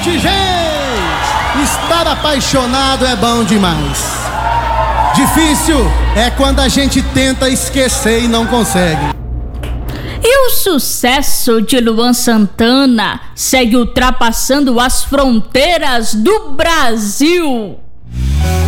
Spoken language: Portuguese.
noite, gente! Estar apaixonado é bom demais. Difícil é quando a gente tenta esquecer e não consegue. E o sucesso de Luan Santana segue ultrapassando as fronteiras do Brasil.